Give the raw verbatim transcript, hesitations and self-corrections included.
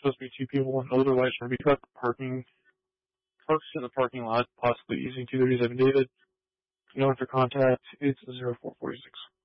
supposed to be two people, and otherwise Ruby truck parking, trucks in the parking lot, possibly using two thirty-seven David. No one for contact, it's zero four four six.